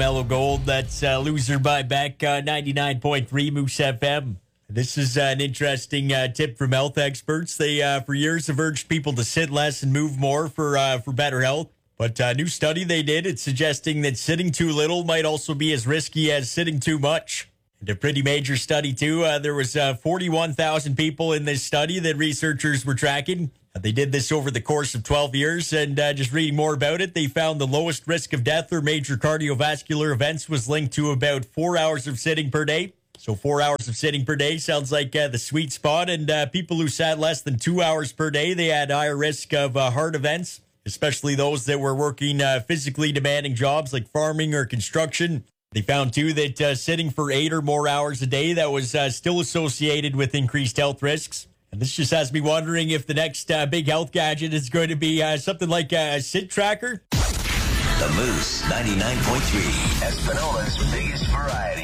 Mellow Gold. That's Loser by Beck, 99.3 Moose FM. This is an interesting tip from health experts. They, for years, have urged people to sit less and move more for better health. But a new study they did, it's suggesting that sitting too little might also be as risky as sitting too much. And a pretty major study, too. There was 41,000 people in this study that researchers were tracking. They did this over the course of 12 years, and just reading more about it, they found the lowest risk of death or major cardiovascular events was linked to about 4 hours of sitting per day. So 4 hours of sitting per day sounds like the sweet spot, and people who sat less than 2 hours per day, they had higher risk of heart events, especially those that were working physically demanding jobs like farming or construction. They found, too, that sitting for 8 or more hours a day, that was still associated with increased health risks. And this just has me wondering if the next big health gadget is going to be something like a sit tracker. The Moose 99.3, Espinola's biggest variety.